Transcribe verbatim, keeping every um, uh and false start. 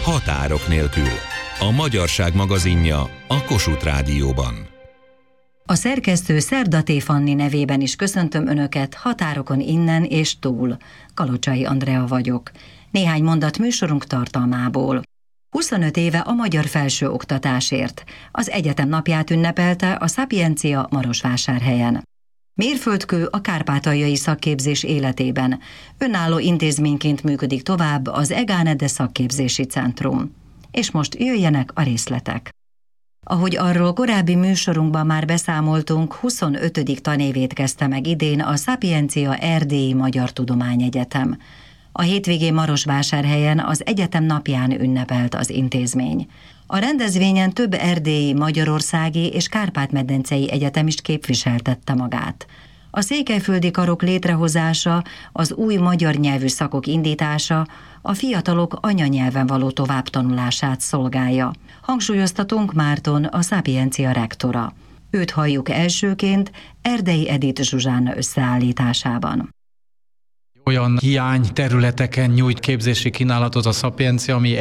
Határok nélkül. A Magyarság magazinja a Kossuth Rádióban. A szerkesztő Szerdaté Fanni nevében is köszöntöm Önöket határokon innen és túl. Kalocsai Andrea vagyok. Néhány mondat műsorunk tartalmából. huszonöt éve a magyar felsőoktatásért. Az egyetem napját ünnepelte a Sapiencia Marosvásárhelyen. Mérföldkő a kárpátaljai szakképzés életében. Önálló intézményként működik tovább az Egánede Szakképzési Centrum. És most jöjjenek a részletek. Ahogy arról korábbi műsorunkban már beszámoltunk, huszonötödik tanévét kezdte meg idén a Sapiencia Erdélyi Magyar Tudományegyetem. A hétvégén Marosvásárhelyen az egyetem napján ünnepelt az intézmény. A rendezvényen több erdélyi, magyarországi és kárpát-medencei egyetemist képviseltette magát. A székelyföldi karok létrehozása, az új magyar nyelvű szakok indítása a fiatalok anyanyelven való továbbtanulását szolgálja. Hangsúlyoztatunk Márton, a Sapiencia rektora. Őt halljuk elsőként Erdei Edith Zsuzsána összeállításában. Olyan hiány területeken nyújt képzési kínálatot a Sapiencia, ami